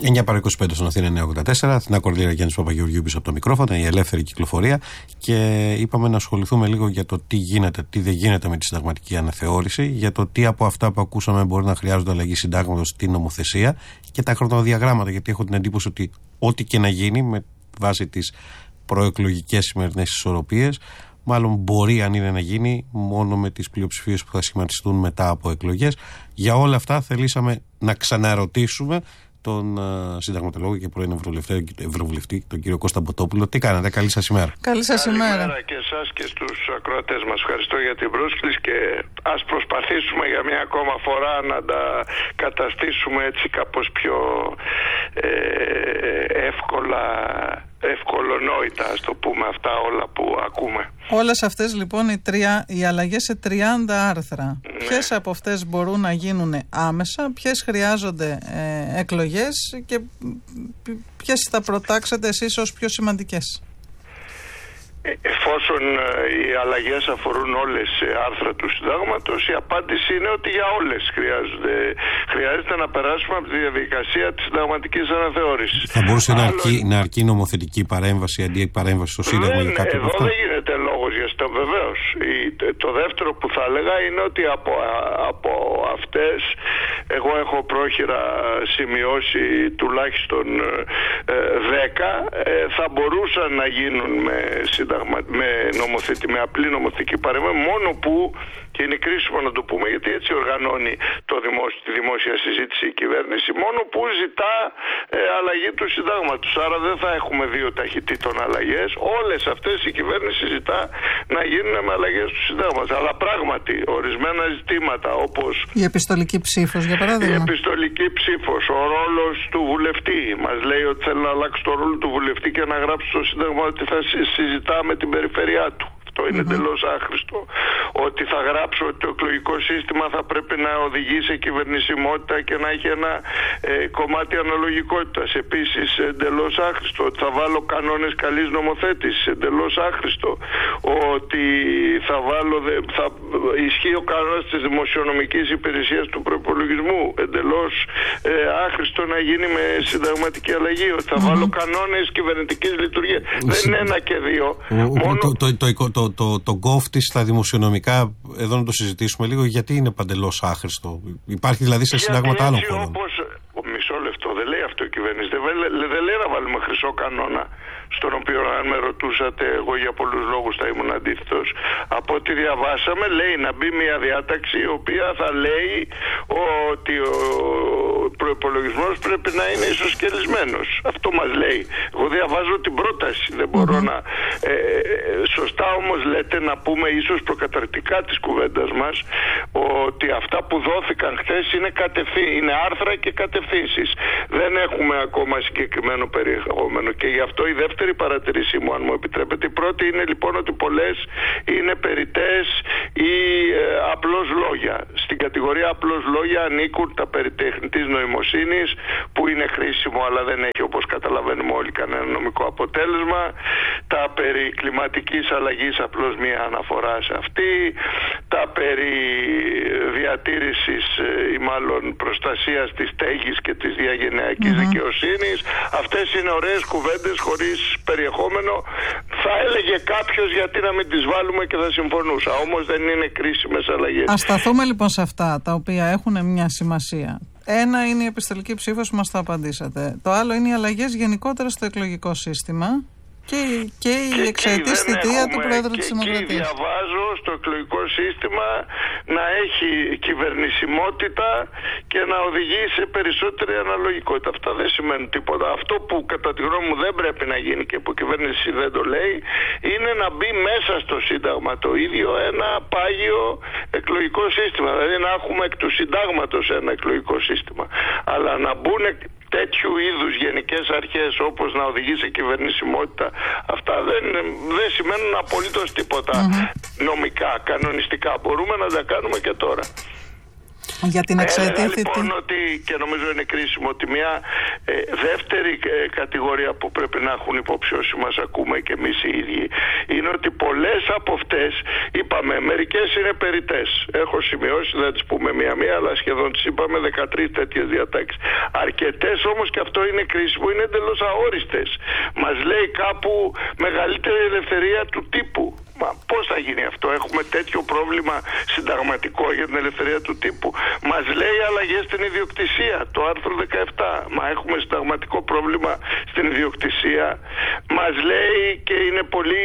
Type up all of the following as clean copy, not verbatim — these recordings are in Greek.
9:25 στον Αθήνα 984. Αθηνά Κορδίλα, Γιάννης Παπαγεωργίου πίσω από το μικρόφωνο, η ελεύθερη κυκλοφορία. Και είπαμε να ασχοληθούμε λίγο για το τι γίνεται, τι δεν γίνεται με τη συνταγματική αναθεώρηση, για το τι από αυτά που ακούσαμε μπορεί να χρειάζονται αλλαγή συντάγματος στην νομοθεσία και τα χρονοδιαγράμματα. Γιατί έχω την εντύπωση ότι ό,τι και να γίνει με βάση τις προεκλογικές σημερινές ισορροπίες, μάλλον μπορεί, αν είναι να γίνει, μόνο με τις πλειοψηφίες που θα σχηματιστούν μετά από εκλογές. Για όλα αυτά θελήσαμε να ξαναρωτήσουμε τον συνταγματολόγο και πρώην Ευρωβουλευτή, τον κύριο Κώστα Μποτόπουλο. Τι κάνετε, καλή σας ημέρα. Καλή σας ημέρα. Καλημέρα και εσάς και στους ακροατές μας. Ευχαριστώ για την πρόσκληση και ας προσπαθήσουμε για μια ακόμα φορά να τα καταστήσουμε έτσι κάπως πιο ευκολονόητα, ας το πούμε, αυτά όλα που ακούμε. Όλες αυτές λοιπόν οι αλλαγές σε 30 άρθρα. Ναι. Ποιες από αυτές μπορούν να γίνουν άμεσα, ποιες χρειάζονται εκλογές και ποιες θα προτάξετε εσείς ως πιο σημαντικές? Εφόσον οι αλλαγές αφορούν όλες άρθρα του συντάγματος, η απάντηση είναι ότι για όλες χρειάζεται να περάσουμε από τη διαδικασία της συνταγματικής αναθεώρησης. Θα μπορούσε να αρκεί νομοθετική παρέμβαση αντί παρέμβαση στο Σύνταγμα για κάποιο από αυτά? Εδώ δεν γίνεται λόγος για αυτό, βεβαίως. Το δεύτερο που θα έλεγα είναι ότι από αυτές εγώ έχω πρόχειρα σημειώσει τουλάχιστον 10 θα μπορούσαν να γίνουν με απλή νομοθετική παρέμβαση, μόνο που, και είναι κρίσιμο να το πούμε γιατί έτσι οργανώνει τη δημόσια συζήτηση η κυβέρνηση, μόνο που ζητά αλλαγή του συντάγματος. Άρα δεν θα έχουμε δύο ταχυτήτων αλλαγές. Όλες αυτές η κυβέρνηση ζητά να γίνουν με αλλαγές του συντάγματος. Αλλά πράγματι ορισμένα ζητήματα, όπως η επιστολική ψήφος, για παράδειγμα. Η επιστολική ψήφος, ο ρόλος του βουλευτή. Μας λέει ότι θέλει να αλλάξει το ρόλο του βουλευτή και να γράψει στο Σύνταγμα ότι θα συζητά με την περιφέρειά του. Αυτό είναι εντελώς άχρηστο. Ότι θα γράψω ότι το εκλογικό σύστημα θα πρέπει να οδηγεί σε κυβερνησιμότητα και να έχει ένα κομμάτι αναλογικότητας. Επίσης εντελώς άχρηστο. Ότι θα βάλω κανόνες καλής νομοθέτησης. Εντελώς άχρηστο. Ότι θα ισχύει ο κανόνας της δημοσιονομικής υπηρεσίας του προϋπολογισμού. Εντελώς άχρηστο να γίνει με συνταγματική αλλαγή. Ότι θα βάλω κανόνες κυβερνητικής λειτουργίας. Δεν είναι ένα και δύο. Το κόφτη στα δημοσιονομικά, εδώ να το συζητήσουμε λίγο, γιατί είναι παντελώς άχρηστο? Υπάρχει δηλαδή σε συντάγματα άλλων χωρών? Μισό λεπτό, δεν λέει αυτό η κυβέρνηση. Δεν λέει να βάλουμε χρυσό κανόνα, στον οποίο, αν με ρωτούσατε, εγώ για πολλούς λόγους θα ήμουν αντίθετος. Από ό,τι διαβάσαμε, λέει να μπει μια διάταξη η οποία θα λέει ότι ο προϋπολογισμός πρέπει να είναι ισοσκελισμένος. Αυτό μας λέει. Εγώ διαβάζω την πρόταση, δεν μπορώ να... σωστά όμως λέτε, να πούμε ίσως προκαταρκτικά της κουβέντας μας, ότι αυτά που δόθηκαν χθες είναι άρθρα και κατευθύνσεις. Δεν έχουμε ακόμα συγκεκριμένο περιεχόμενο και γι' αυτό η δεύτερη παρατηρήσή μου, αν μου επιτρέπετε. Η πρώτη είναι λοιπόν ότι πολλές είναι περιττές ή απλώς λόγια. Στην κατηγορία απλώς λόγια ανήκουν τα περί τεχνητής νοημοσύνης, που είναι χρήσιμο αλλά δεν έχει, όπως καταλαβαίνουμε όλοι, κανένα νομικό αποτέλεσμα. Τα περί κλιματικής αλλαγής, απλώς μία αναφορά σε αυτή. Τα περί διατήρησης ή μάλλον προστασίας της στέγης και της διαγενειακής δικαιοσύνης. Αυτές είναι ωραίες κουβέντες χωρίς περιεχόμενο. Θα έλεγε κάποιος γιατί να μην τις βάλουμε και θα συμφωνούσα. Όμως δεν είναι κρίσιμες αλλαγές. Ας σταθούμε λοιπόν σε αυτά τα οποία έχουν μια σημασία. Ένα είναι η επιστολική ψήφος που μας το απαντήσατε. Το άλλο είναι οι αλλαγές γενικότερα στο εκλογικό σύστημα και η εξαετής θητεία του Πρόεδρου της Δημοκρατίας. Και διαβάζω στο εκλογικό σύστημα να έχει κυβερνησιμότητα και να οδηγεί σε περισσότερη αναλογικότητα. Αυτά δεν σημαίνουν τίποτα. Αυτό που κατά τη γνώμη μου δεν πρέπει να γίνει και που η κυβέρνηση δεν το λέει, είναι να μπει μέσα στο Σύνταγμα το ίδιο ένα πάγιο εκλογικό σύστημα. Δηλαδή να έχουμε εκ του συντάγματος ένα εκλογικό σύστημα. Αλλά να μπουν τέτοιου είδους γενικές αρχές όπως να οδηγεί σε κυβερνησιμότητα, αυτά δεν σημαίνουν απολύτως τίποτα νομικά, κανονιστικά. Μπορούμε να τα κάνουμε και τώρα. Για την εξαιτήθηκε. Λοιπόν, ότι, και νομίζω είναι κρίσιμο, ότι μια δεύτερη κατηγορία που πρέπει να έχουν υπόψη όσοι μας ακούμε και εμείς οι ίδιοι, είναι ότι πολλές από αυτές, είπαμε, μερικές είναι περιττές. Έχω σημειώσει, δεν τις πούμε μία-μία, αλλά σχεδόν τις είπαμε 13 τέτοιες διατάξεις. Αρκετές όμως, και αυτό είναι κρίσιμο, είναι εντελώς αόριστες. Μας λέει κάπου μεγαλύτερη ελευθερία του τύπου. Μα πώς θα γίνει αυτό? Έχουμε τέτοιο πρόβλημα συνταγματικό για την ελευθερία του τύπου? Μας λέει αλλαγές στην ιδιοκτησία, το άρθρο 17. Μα έχουμε συνταγματικό πρόβλημα στην ιδιοκτησία? Μας λέει, και είναι πολύ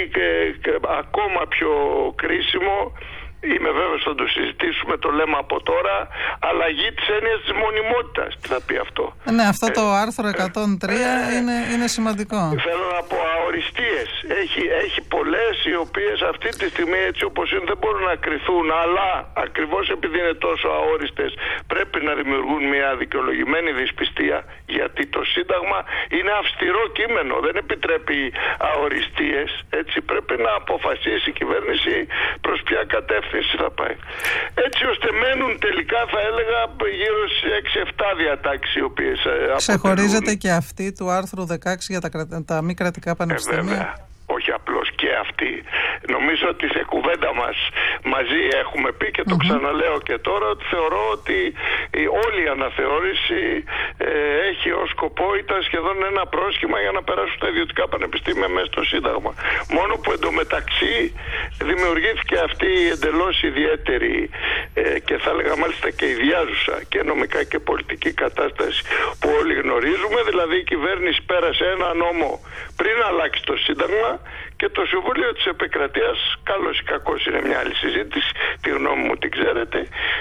ακόμα πιο κρίσιμο, είμαι βέβαιος θα το συζητήσουμε, το λέμε από τώρα, αλλαγή της έννοιας της μονιμότητας. Τι θα πει αυτό? Ναι, αυτό το άρθρο 103 είναι σημαντικό. Θέλω να πω αοριστείες. Έχει πολλές οι οποίες αυτή τη στιγμή, έτσι όπως είναι, δεν μπορούν να κριθούν, αλλά ακριβώς επειδή είναι τόσο αόριστες πρέπει να δημιουργούν μια δικαιολογημένη δυσπιστία, γιατί το Σύνταγμα είναι αυστηρό κείμενο, δεν επιτρέπει αοριστείες. Έτσι πρέπει να αποφασίσει η κυβέρνηση προς ποια κατεύθυνση θα πάει. Έτσι ώστε μένουν τελικά, θα έλεγα, γύρω στις 6-7 διατάξεις οι οποίες ξεχωρίζεται και αυτή του άρθρου 16 για τα μη κρατικά πανεπιστήμια. Όχι απλώς και αυτή. Νομίζω ότι σε κουβέντα μας μαζί έχουμε πει, και το ξαναλέω και τώρα, ότι θεωρώ ότι όλη η αναθεώρηση έχει ως σκοπό, ήταν σχεδόν ένα πρόσχημα για να περάσουν τα ιδιωτικά πανεπιστήμια μέσα στο Σύνταγμα. Μόνο που εντωμεταξύ δημιουργήθηκε αυτή η εντελώς ιδιαίτερη και θα έλεγα μάλιστα και ιδιάζουσα και νομικά και πολιτική κατάσταση που όλοι γνωρίζουμε. Δηλαδή η κυβέρνηση πέρασε ένα νόμο πριν αλλάξει το Σύνταγμα, και το Συμβούλιο της Επικρατείας, καλώς ή κακώς είναι μια άλλη συζήτηση, τη γνώμη μου την ξέρετε,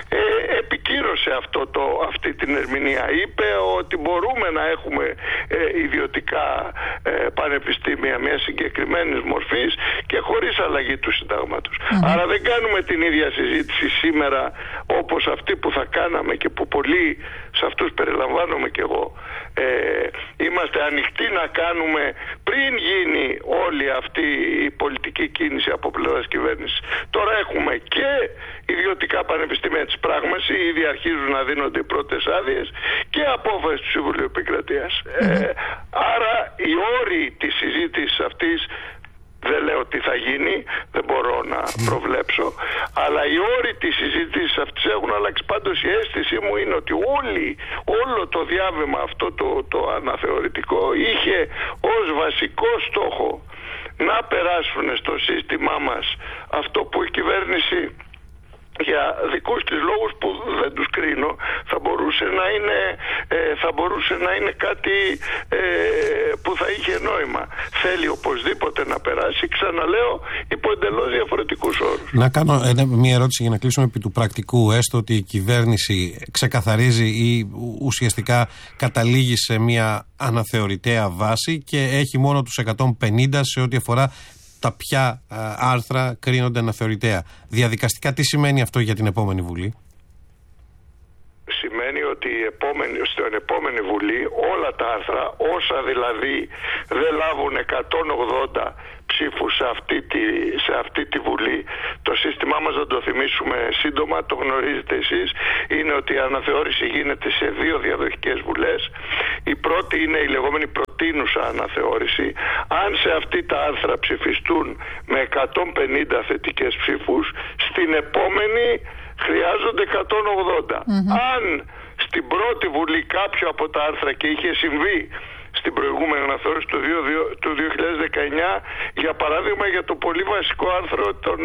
επικύρωσε αυτή την ερμηνεία. Είπε ότι μπορούμε να έχουμε ιδιωτικά πανεπιστήμια μια συγκεκριμένη μορφής και χωρίς αλλαγή του Συντάγματος. Άρα δεν κάνουμε την ίδια συζήτηση σήμερα όπως αυτή που θα κάναμε και που πολλοί, σε αυτούς περιλαμβάνομαι και εγώ, είμαστε ανοιχτοί να κάνουμε πριν γίνει όλη αυτή η πολιτική κίνηση από πλευράς κυβέρνησης. Τώρα έχουμε και ιδιωτικά πανεπιστήμια της πράγμας, ήδη αρχίζουν να δίνονται οι πρώτες άδειες, και απόφαση του Συμβουλίου Επικρατείας. Άρα οι όροι της συζήτησης αυτής, δεν λέω τι θα γίνει, δεν μπορώ να προβλέψω, αλλά οι όροι της συζήτησης αυτής έχουν αλλάξει. Πάντως η αίσθησή μου είναι ότι όλο το διάβημα αυτό το αναθεωρητικό είχε ως βασικό στόχο να περάσουν στο σύστημά μας αυτό που η κυβέρνηση, για δικούς της λόγους που δεν τους κρίνω, θα μπορούσε να είναι κάτι που θα είχε νόημα. Θέλει οπωσδήποτε να περάσει, ξαναλέω, υπό εντελώς διαφορετικούς όρους. Να κάνω μια ερώτηση για να κλείσουμε επί του πρακτικού. Έστω ότι η κυβέρνηση ξεκαθαρίζει ή ουσιαστικά καταλήγει σε μια αναθεωρητέα βάση και έχει μόνο τους 150 σε ό,τι αφορά τα ποια άρθρα κρίνονται αναθεωρητέα. Διαδικαστικά τι σημαίνει αυτό για την επόμενη Βουλή? Σημαίνει ότι στην επόμενη Βουλή όλα τα άρθρα, όσα δηλαδή δεν λάβουν 180 ψήφους σε αυτή τη Βουλή, το σύστημά μας, να το θυμίσουμε σύντομα, το γνωρίζετε εσείς, είναι ότι η αναθεώρηση γίνεται σε 2 διαδοχικές βουλές. Η πρώτη είναι η λεγόμενη προτείνουσα αναθεώρηση. Αν σε αυτή τα άρθρα ψηφιστούν με 150 θετικές ψήφους, στην επόμενη χρειάζονται 180. Αν στην πρώτη Βουλή κάποιο από τα άρθρα, και είχε συμβεί στην προηγούμενη αναθεώρηση του 2019, για παράδειγμα για το πολύ βασικό άρθρο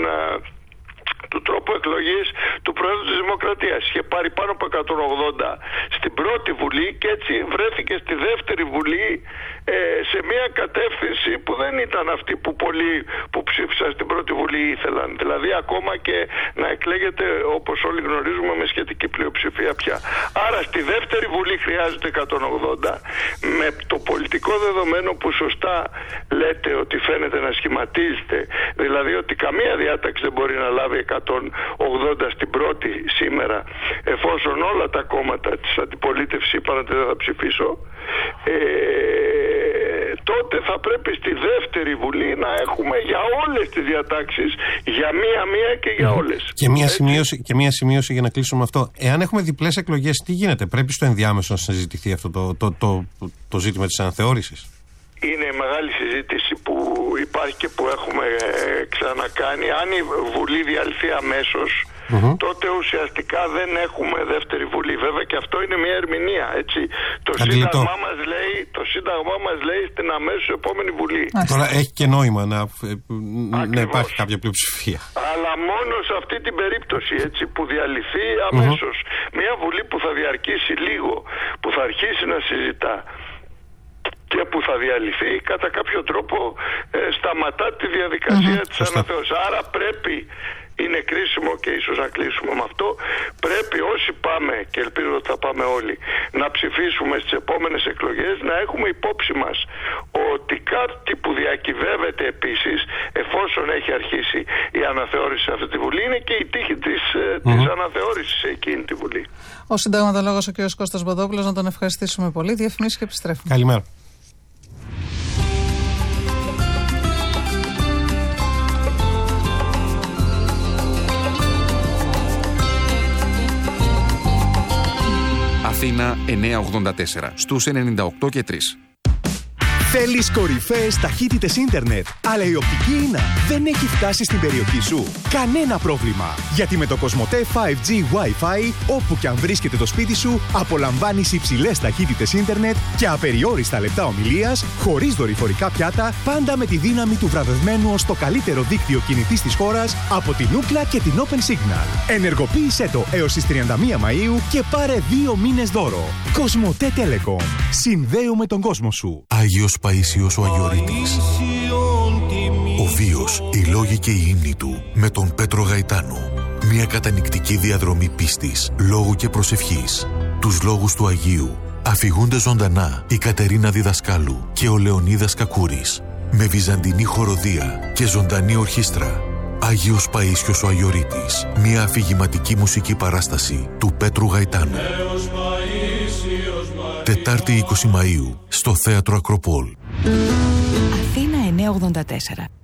του τρόπου εκλογής του Προέδρου της Δημοκρατίας, είχε πάρει πάνω από 180 στην πρώτη Βουλή και έτσι βρέθηκε στη δεύτερη Βουλή σε μια κατεύθυνση που δεν ήταν αυτή που πολλοί που ψήφισαν στην πρώτη Βουλή ήθελαν. Δηλαδή ακόμα και να εκλέγεται, όπως όλοι γνωρίζουμε, με σχετική πλειοψηφία πια. Άρα στη δεύτερη Βουλή χρειάζεται 180, με το πολιτικό δεδομένο που σωστά λέτε ότι φαίνεται να σχηματίζεται, δηλαδή ότι καμία διάταξη δεν μπορεί να λάβει 180 στην πρώτη σήμερα, εφόσον όλα τα κόμματα της αντιπολίτευσης είπαν ότι δεν θα ψηφίσω. τότε θα πρέπει στη δεύτερη Βουλή να έχουμε για όλες τις διατάξεις, για μία και για όλες. Και μία σημείωση για να κλείσουμε αυτό. Εάν έχουμε διπλές εκλογές, τι γίνεται? Πρέπει στο ενδιάμεσο να συζητηθεί αυτό το ζήτημα της αναθεώρησης? Είναι η μεγάλη συζήτηση που υπάρχει και που έχουμε ξανακάνει. Αν η Βουλή διαλυθεί αμέσως, τότε ουσιαστικά δεν έχουμε δεύτερη Βουλή. Βέβαια και αυτό είναι μια ερμηνεία, έτσι. Το Σύνταγμά μας λέει στην αμέσως επόμενη Βουλή. Τώρα έχει και νόημα να υπάρχει κάποια πλειοψηφία. Αλλά μόνο σε αυτή την περίπτωση, έτσι, που διαλυθεί αμέσως. Μια Βουλή που θα διαρκήσει λίγο, που θα αρχίσει να συζητά και που θα διαλυθεί, κατά κάποιο τρόπο σταματά τη διαδικασία της αναθεώρησης. Άρα πρέπει, είναι κρίσιμο και ίσως να κλείσουμε με αυτό, πρέπει όσοι πάμε, και ελπίζω ότι θα πάμε όλοι, να ψηφίσουμε στις επόμενες εκλογές, να έχουμε υπόψη μας ότι κάτι που διακυβεύεται επίσης, εφόσον έχει αρχίσει η αναθεώρηση σε αυτή τη Βουλή, είναι και η τύχη της αναθεώρησης σε εκείνη τη Βουλή. Ο συνταγματολόγος ο κ. Κώστας Μποδόπουλος, να τον ευχαριστήσουμε πολύ. Διαφημίσεις και επιστρέφουμε. Καλημέρα. Αθήνα 984 στους 98 και 3. Θέλεις κορυφαίες ταχύτητες ίντερνετ, αλλά η οπτική ίνα δεν έχει φτάσει στην περιοχή σου? Κανένα πρόβλημα, γιατί με το Κοσμοτέ 5G Wi-Fi, όπου και αν βρίσκεται το σπίτι σου, απολαμβάνεις υψηλές ταχύτητες ίντερνετ και απεριόριστα λεπτά ομιλίας, χωρίς δορυφορικά πιάτα, πάντα με τη δύναμη του βραβευμένου ως το καλύτερο δίκτυο κινητής της χώρας από την Ookla και την Open Signal. Ενεργοποίησέ το έως τις 31 Μαΐου και πάρε 2 μήνες δώρο. Κοσμοτέ Telecom. Συνδέουμε τον κόσμο σου. Άγιος Παΐσιος ο Αγιορείτης. Ο βίος, οι λόγοι και οι ύμνοι του με τον Πέτρο Γαϊτάνο. Μια κατανυκτική διαδρομή πίστης, λόγου και προσευχής. Τους λόγους του Αγίου αφηγούνται ζωντανά η Κατερίνα Διδασκάλου και ο Λεωνίδας Κακούρης, με βυζαντινή χοροδία και ζωντανή ορχήστρα. Άγιος Παΐσιος ο Αγιορείτης. Μια αφηγηματική μουσική παράσταση του Πέτρου Γαϊτάνου. Τετάρτη 20 Μαΐου στο Θέατρο Ακροπόλ. Αθήνα 984.